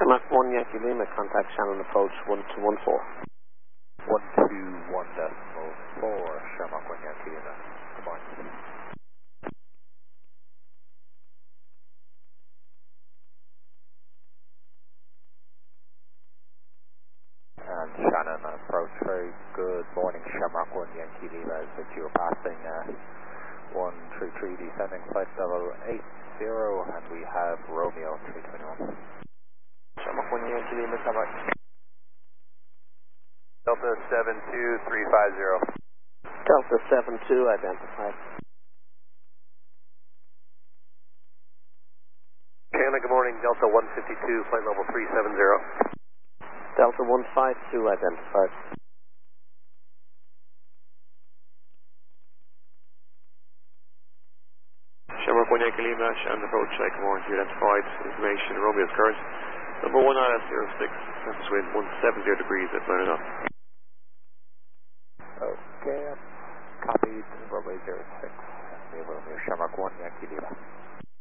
Shamrock 1 Yankee Lima, contact Shannon approach 1214. 121.4, Shamrock 1 Yankee Lima. Good morning. And Shannon approach, very good morning, Shamrock 1 Yankee Lima, as if you were passing 133 descending flight level 80, and we have Romeo 321. Shamrock 1 Yankee Lima, cover. Delta 72350. Delta 72 identified. Canada, good morning, Delta 152, flight level 370. Delta 152 identified. Shamrock 1 Yankee Lima, Shannon approach, good morning, you identified information, Romeo's current. Number 1906, surface wind 170 degrees at 9 knots. Okay, copied, runway 06, Romeo Shamrock 1 Yankee Lima.